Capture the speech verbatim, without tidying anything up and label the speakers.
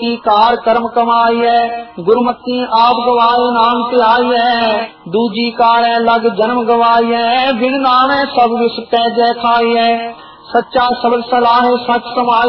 Speaker 1: की कार कर्म कमाई है, गुरमती आप गवाए नाम ते आई है। दूजी कार है लग जन्म गवाई है, बिन नाम सब विष तै जय खाई है। सच्चा शब्द सलाह सच समाई